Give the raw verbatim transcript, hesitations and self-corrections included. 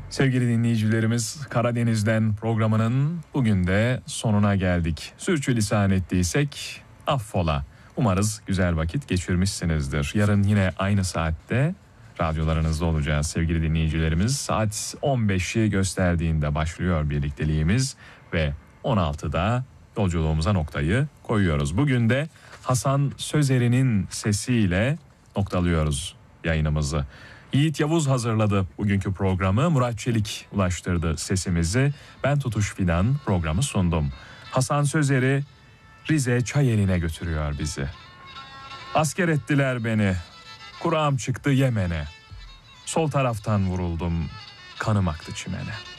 Sevgili dinleyicilerimiz, Karadeniz'den programının bugün de sonuna geldik. Sürçülisan ettiysek affola. Umarız güzel vakit geçirmişsinizdir. Yarın yine aynı saatte radyolarınızda olacağız sevgili dinleyicilerimiz. Saat on beşi gösterdiğinde başlıyor birlikteliğimiz ve on altıda yolculuğumuza noktayı koyuyoruz. Bugün de Hasan Sözer'in sesiyle noktalıyoruz yayınımızı. Yiğit Yavuz hazırladı bugünkü programı. Murat Çelik ulaştırdı sesimizi. Ben Tutuş Fidan programı sundum. Hasan Sözer'i Rize Çayeli'ne götürüyor bizi. Asker ettiler beni. Kur'am çıktı Yemen'e. Sol taraftan vuruldum. Kanım aktı çimene.